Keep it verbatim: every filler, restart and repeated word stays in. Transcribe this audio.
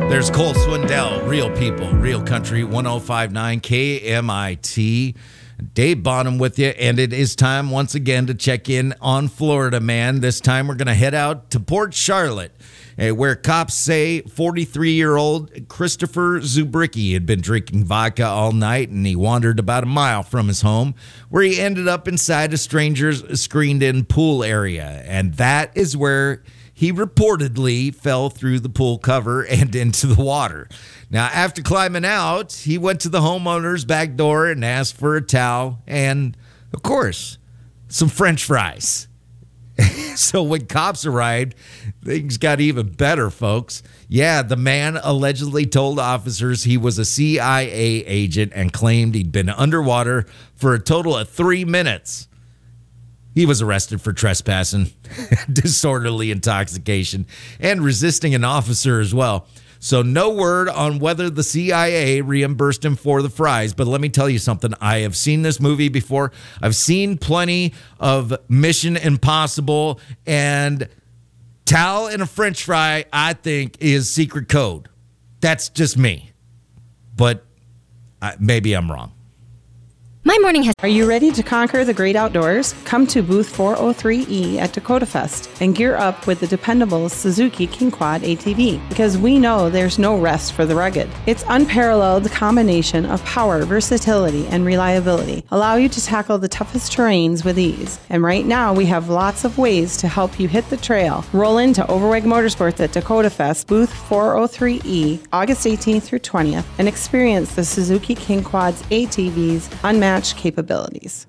There's Cole Swindell, Real People, Real Country, one oh five point nine K M I T. Dave Bonham with you, and it is time once again to check in on Florida, man. This time we're going to head out to Port Charlotte, eh, where cops say forty-three-year-old Christopher Zubricki had been drinking vodka all night, and he wandered about a mile from his home, where he ended up inside a stranger's screened-in pool area, and that is where he reportedly fell through the pool cover and into the water. Now, after climbing out, he went to the homeowner's back door and asked for a towel and, of course, some French fries. So when cops arrived, things got even better, folks. Yeah, the man allegedly told officers he was a C I A agent and claimed he'd been underwater for a total of three minutes. He was arrested for trespassing, disorderly intoxication, and resisting an officer as well. So no word on whether the C I A reimbursed him for the fries. But let me tell you something. I have seen this movie before. I've seen plenty of Mission Impossible, and towel and a French fry, I think, is secret code. That's just me. But I, maybe I'm wrong. My morning has... Are you ready to conquer the great outdoors? Come to booth four oh three E at Dakota Fest and gear up with the dependable Suzuki King Quad A T V, because we know there's no rest for the rugged. Its unparalleled combination of power, versatility, and reliability allow you to tackle the toughest terrains with ease. And right now we have lots of ways to help you hit the trail. Roll into Overweg Motorsports at Dakota Fest, booth four oh three E, August eighteenth through twentieth, and experience the Suzuki King Quad's A T V's unmatched capabilities.